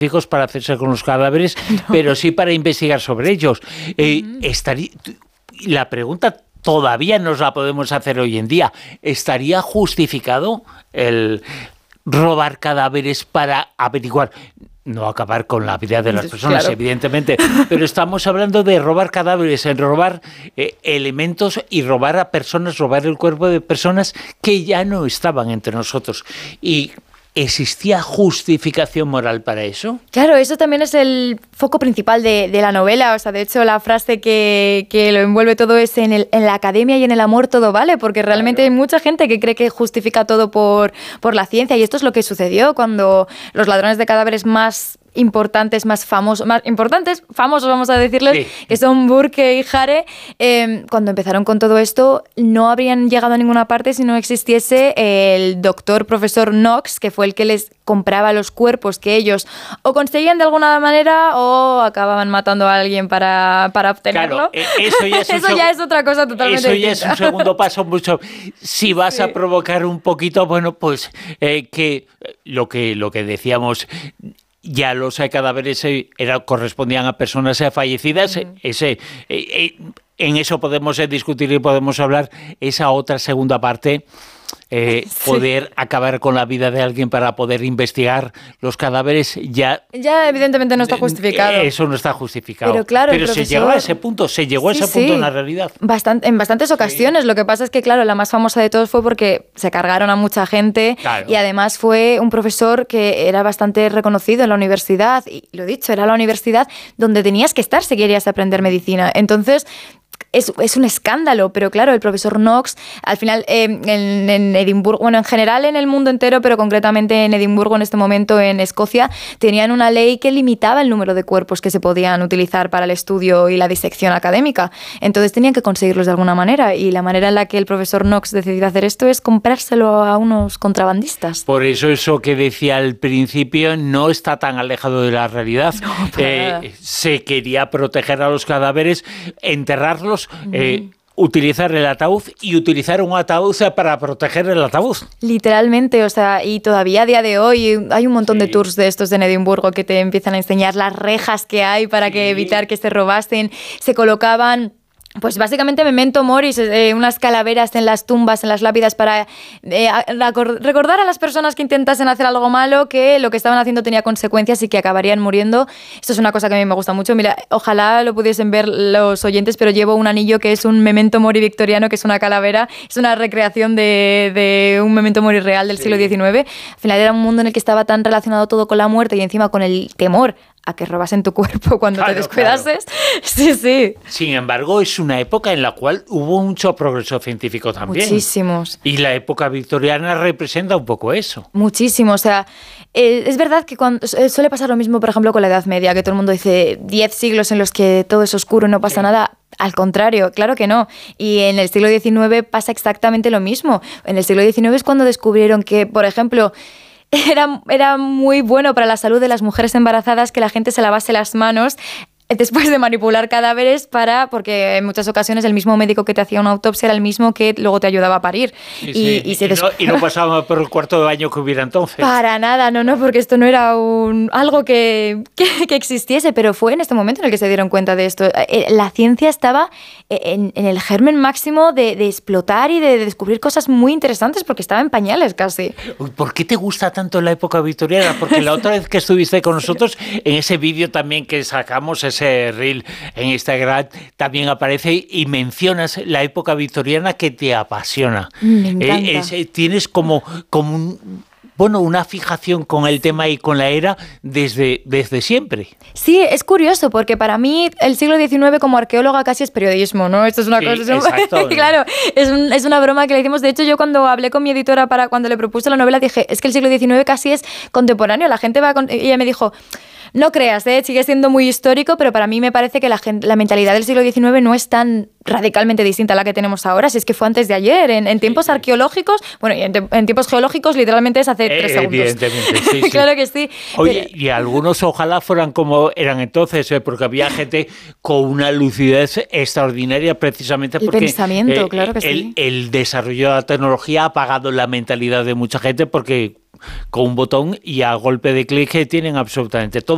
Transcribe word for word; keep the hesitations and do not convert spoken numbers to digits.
científicos para hacerse con los cadáveres, no. pero sí para investigar sobre ellos. Eh, mm. estaría, la pregunta todavía nos la podemos hacer hoy en día. ¿Estaría justificado el robar cadáveres para averiguar? No acabar con la vida de las personas, claro. evidentemente, pero estamos hablando de robar cadáveres, en robar eh, elementos y robar a personas, robar el cuerpo de personas que ya no estaban entre nosotros. Y ¿existía justificación moral para eso? Claro, eso también es el foco principal de, de la novela. O sea, de hecho, la frase que, que lo envuelve todo es en, el, en la academia y en el amor todo vale, porque realmente claro. hay mucha gente que cree que justifica todo por, por la ciencia, y esto es lo que sucedió cuando los ladrones de cadáveres más importantes, más famosos, más importantes, famosos vamos a decirles, sí. que son Burke y Hare, eh, cuando empezaron con todo esto no habrían llegado a ninguna parte si no existiese el doctor profesor Knox, que fue el que les compraba los cuerpos que ellos o conseguían de alguna manera o acababan matando a alguien para, para obtenerlo. Claro, eso ya es, eso un ya es otra cosa totalmente Eso ya distinta. es un segundo paso mucho. Si vas sí. a provocar un poquito, bueno, pues eh, que lo que lo que decíamos, ya los cadáveres era, correspondían a personas fallecidas, uh-huh. ese, eh, eh, en eso podemos eh, discutir y podemos hablar. Esa otra segunda parte, eh, sí. poder acabar con la vida de alguien para poder investigar los cadáveres, ya... Ya evidentemente no está justificado. Eso no está justificado. Pero claro, Pero profesor, se llegó a ese punto, se llegó sí, a ese punto sí. en la realidad. Bastante, en bastantes ocasiones. Sí. Lo que pasa es que, claro, la más famosa de todos fue porque se cargaron a mucha gente, claro. y además fue un profesor que era bastante reconocido en la universidad, y lo dicho, era la universidad donde tenías que estar si querías aprender medicina. Entonces... Es, es un escándalo, pero claro, el profesor Knox, al final eh, en, en Edimburgo, bueno, en general en el mundo entero, pero concretamente en Edimburgo en este momento, en Escocia, tenían una ley que limitaba el número de cuerpos que se podían utilizar para el estudio y la disección académica. Entonces tenían que conseguirlos de alguna manera, y la manera en la que el profesor Knox decidió hacer esto es comprárselo a unos contrabandistas. Por eso eso que decía al principio no está tan alejado de la realidad. No, eh, se quería proteger a los cadáveres, enterrarlos, Eh, utilizar el ataúd y utilizar un ataúd para proteger el ataúd. Literalmente, o sea, y todavía a día de hoy hay un montón sí. de tours de estos en Edimburgo que te empiezan a enseñar las rejas que hay para sí. que evitar que se robasen. Se colocaban... Pues básicamente memento moris, eh, unas calaveras en las tumbas, en las lápidas, para eh, recordar a las personas que intentasen hacer algo malo que lo que estaban haciendo tenía consecuencias y que acabarían muriendo. Esto es una cosa que a mí me gusta mucho. Mira, ojalá lo pudiesen ver los oyentes, pero llevo un anillo que es un memento mori victoriano, que es una calavera, es una recreación de, de un memento mori real del sí. siglo diecinueve. Al final era un mundo en el que estaba tan relacionado todo con la muerte y encima con el temor a que robasen tu cuerpo cuando claro, te descuidases. Claro. Sí, sí. Sin embargo, es una época en la cual hubo mucho progreso científico también. Muchísimos. Y la época victoriana representa un poco eso. Muchísimo. O sea, eh, es verdad que cuando, eh, suele pasar lo mismo, por ejemplo, con la Edad Media, que todo el mundo dice diez siglos en los que todo es oscuro y no pasa sí. nada. Al contrario, claro que no. Y en el siglo diecinueve pasa exactamente lo mismo. En el siglo diecinueve es cuando descubrieron que, por ejemplo... Era, era muy bueno para la salud de las mujeres embarazadas que la gente se lavase las manos después de manipular cadáveres, para porque en muchas ocasiones el mismo médico que te hacía una autopsia era el mismo que luego te ayudaba a parir. Sí, y, sí. y, se y, des... no, y no pasaba por el cuarto de baño que hubiera entonces. Para nada, no, no, porque esto no era un algo que, que, que existiese, pero fue en este momento en el que se dieron cuenta de esto. La ciencia estaba en, en el germen máximo de, de explotar y de descubrir cosas muy interesantes, porque estaba en pañales casi. ¿Por qué te gusta tanto la época victoriana? Porque la otra vez que estuviste con nosotros, en ese vídeo también que sacamos, ese reel en Instagram, también aparece y mencionas la época victoriana, que te apasiona. Me encanta. Eh, es, tienes como, como un... bueno, una fijación con el tema y con la era desde, desde siempre. Sí, es curioso, porque para mí el siglo diecinueve como arqueóloga casi es periodismo, ¿no? Esto es una sí, cosa... Exacto. Claro, es, un, es una broma que le hicimos. De hecho, yo cuando hablé con mi editora para cuando le propuse la novela, dije, es que el siglo diecinueve casi es contemporáneo, la gente va... Con... Y ella me dijo... No creas, ¿eh? Sigue siendo muy histórico, pero para mí me parece que la, gente, la mentalidad del siglo diecinueve no es tan radicalmente distinta a la que tenemos ahora, si es que fue antes de ayer, en, en tiempos sí, arqueológicos, bueno, y en, en tiempos geológicos literalmente es hace eh, tres segundos. Evidentemente, sí, sí. Claro que sí. Oye, y algunos ojalá fueran como eran entonces, ¿eh? Porque había gente con una lucidez extraordinaria, precisamente porque... El pensamiento, eh, claro que el, sí. El desarrollo de la tecnología ha apagado la mentalidad de mucha gente, porque con un botón y a golpe de clic tienen absolutamente todo.